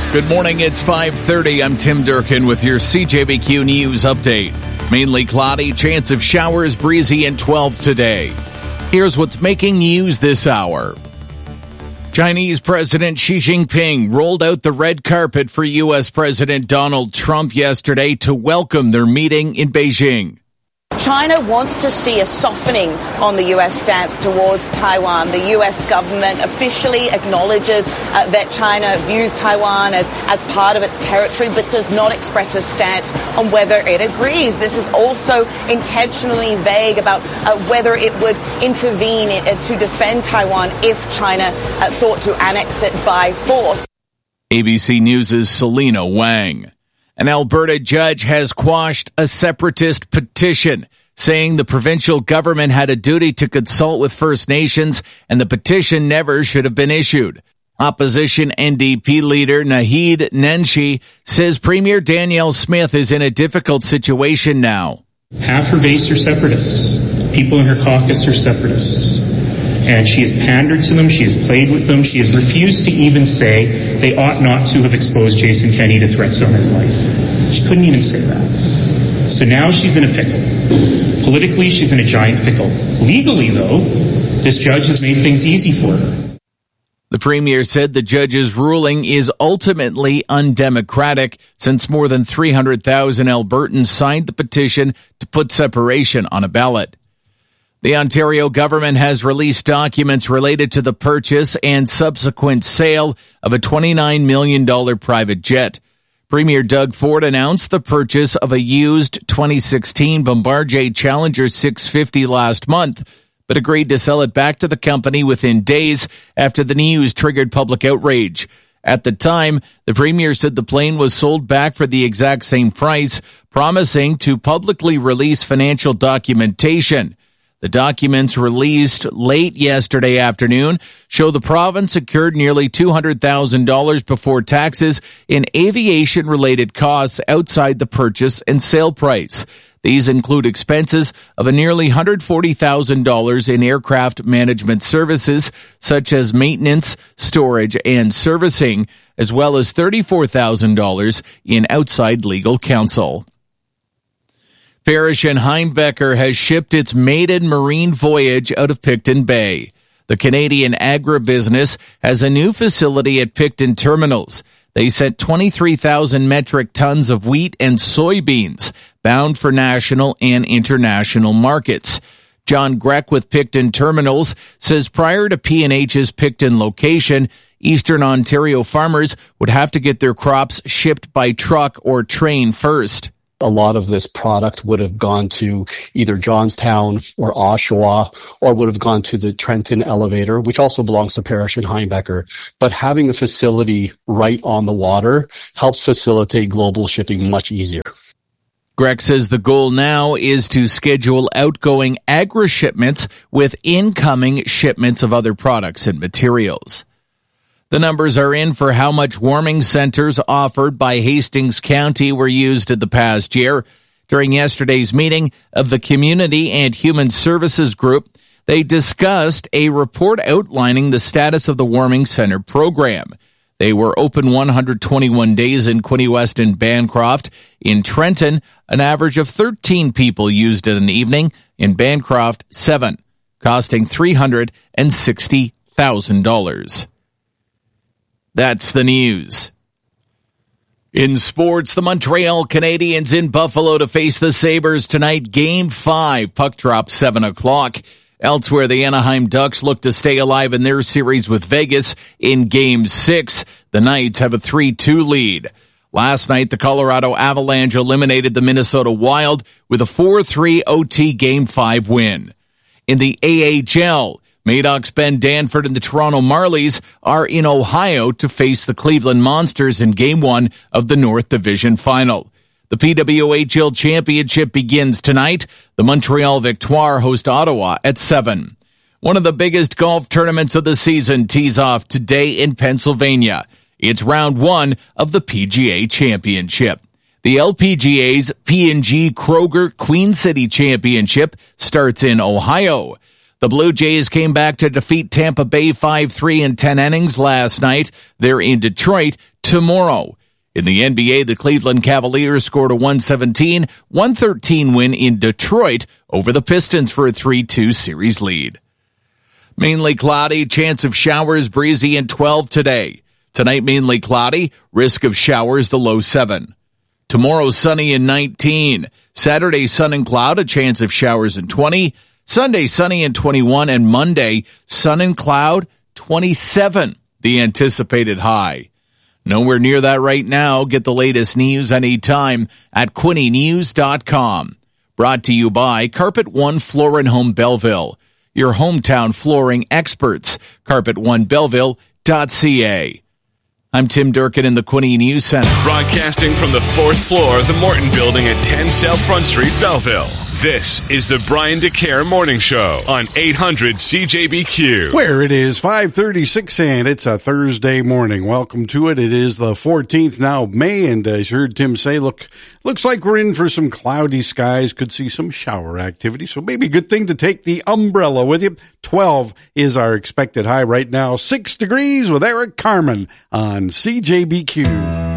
Good morning, it's 5:30. I'm Tim Durkin with your CJBQ News update. Mainly cloudy, chance of showers, breezy, and 12 today. Here's what's making news this hour. Chinese President Xi Jinping rolled out the red carpet for U.S. President Donald Trump yesterday to welcome their meeting in Beijing. China wants to see a softening on the U.S. stance towards Taiwan. The U.S. government officially acknowledges that China views Taiwan as part of its territory, but does not express a stance on whether it agrees. This is also intentionally vague about whether it would intervene to defend Taiwan if China sought to annex it by force. ABC News' Selena Wang. An Alberta judge has quashed a separatist petition saying the provincial government had a duty to consult with First Nations and the petition never should have been issued. Opposition NDP leader Naheed Nenshi says Premier Danielle Smith is in a difficult situation now. Half her base are separatists. People in her caucus are separatists. And she has pandered to them, she has played with them, she has refused to even say they ought not to have exposed Jason Kenney to threats on his life. She couldn't even say that. So now she's in a pickle. Politically, she's in a giant pickle. Legally, though, this judge has made things easy for her. The Premier said the judge's ruling is ultimately undemocratic since more than 300,000 Albertans signed the petition to put separation on a ballot. The Ontario government has released documents related to the purchase and subsequent sale of a $29 million private jet. Premier Doug Ford announced the purchase of a used 2016 Bombardier Challenger 650 last month, but agreed to sell it back to the company within days after the news triggered public outrage. At the time, the Premier said the plane was sold back for the exact same price, promising to publicly release financial documentation. The documents released late yesterday afternoon show the province incurred nearly $200,000 before taxes in aviation-related costs outside the purchase and sale price. These include expenses of a nearly $140,000 in aircraft management services, such as maintenance, storage, and servicing, as well as $34,000 in outside legal counsel. Parrish and Heimbecker has shipped its maiden marine voyage out of Picton Bay. The Canadian agribusiness has a new facility at Picton Terminals. They sent 23,000 metric tons of wheat and soybeans bound for national and international markets. John Greck with Picton Terminals says prior to P&H's Picton location, Eastern Ontario farmers would have to get their crops shipped by truck or train first. A lot of this product would have gone to either Johnstown or Oshawa, or would have gone to the Trenton elevator, which also belongs to Parrish and Heimbecker. But having a facility right on the water helps facilitate global shipping much easier. Greg says the goal now is to schedule outgoing agri shipments with incoming shipments of other products and materials. The numbers are in for how much warming centers offered by Hastings County were used in the past year. During yesterday's meeting of the Community and Human Services Group, they discussed a report outlining the status of the warming center program. They were open 121 days in Quinte West and Bancroft. In Trenton, an average of 13 people used it an evening. In Bancroft, 7, costing $360,000. That's the news. In sports, the Montreal Canadiens in Buffalo to face the Sabres tonight. Game 5, puck drop 7 o'clock. Elsewhere, the Anaheim Ducks look to stay alive in their series with Vegas. In Game 6, the Knights have a 3-2 lead. Last night, the Colorado Avalanche eliminated the Minnesota Wild with a 4-3 OT Game 5 win. In the AHL, Maddox, Ben Danford, and the Toronto Marlies are in Ohio to face the Cleveland Monsters in Game 1 of the North Division Final. The PWHL Championship begins tonight. The Montreal Victoire host Ottawa at 7. One of the biggest golf tournaments of the season tees off today in Pennsylvania. It's round 1 of the PGA Championship. The LPGA's P&G Kroger Queen City Championship starts in Ohio. The Blue Jays came back to defeat Tampa Bay 5-3 in 10 innings last night. They're in Detroit to tomorrow. In the NBA, the Cleveland Cavaliers scored a 117-113 win in Detroit over the Pistons for a 3-2 series lead. Mainly cloudy, chance of showers, breezy, and 12 today. Tonight, mainly cloudy, risk of showers, the low 7. Tomorrow, sunny and 19. Saturday, sun and cloud, a chance of showers and 20. Sunday, sunny and 21. And Monday, sun and cloud, 27, the anticipated high. Nowhere near that right now. Get the latest news anytime at QuinnyNews.com. Brought to you by Carpet One Floor and Home Belleville, your hometown flooring experts. CarpetOneBelleville.ca. I'm Tim Durkin in the Quinny News Center. Broadcasting from the 4th floor of the Morton Building at 10 South Front Street, Belleville. This is the Brian DeCare Morning Show on 800 CJBQ. Where it is 5:36 and it's a Thursday morning. Welcome to it. It is the 14th now of May, and as you heard Tim say, looks like we're in for some cloudy skies. Could see some shower activity, so maybe a good thing to take the umbrella with you. 12 is our expected high right now. 6 degrees with Eric Carmen on CJBQ.